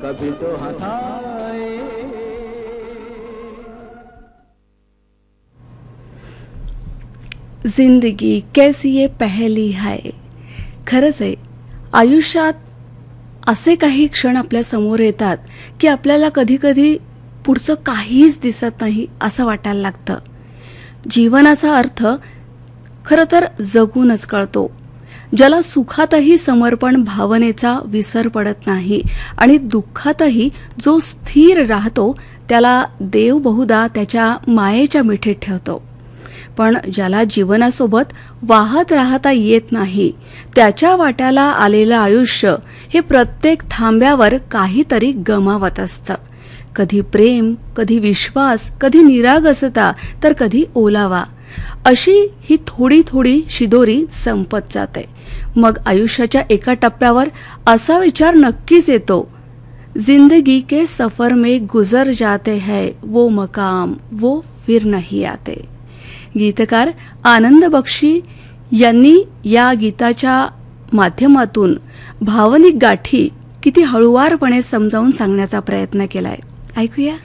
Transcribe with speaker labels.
Speaker 1: कभी तो हंसाए।
Speaker 2: जिंदगी कैसी ये पहली है. खरंच आहे, आयुष्यात असे काही क्षण आपल्या समोर येतात की आपल्याला कधी कधी पुढचं काहीच दिसत नाही असं वाटायला लागतं. जीवनाचा अर्थ खरं तर जगूनच कळतो. ज्याला सुखातही समर्पण भावनेचा विसर पडत नाही आणि दुःखातही जो स्थिर राहतो त्याला देव बहुधा त्याच्या मायेच्या मिठीत ठेवतो. पण ज्याला जीवनासोबत वाहत राहता येत नाही त्याच्या वाट्याला आलेलं आयुष्य हे प्रत्येक थांब्यावर काहीतरी गमावत असतं. कधी प्रेम, कधी विश्वास, कधी निरागसता, तर कधी ओलावा. अशी ही थोडी थोडी शिदोरी संपत जाते. मग आयुष्याच्या एका टप्प्यावर असा विचार नक्कीच येतो, जिंदगी के सफर में गुजर जाते हैं वो मकाम वो फिर नहीं आते. गीतकार आनंद बक्षी यांनी या गीताच्या माध्यमातून भावनिक गाठी किती हळुवारपणे समजावून सांगण्याचा प्रयत्न केलाय. ऐकूया.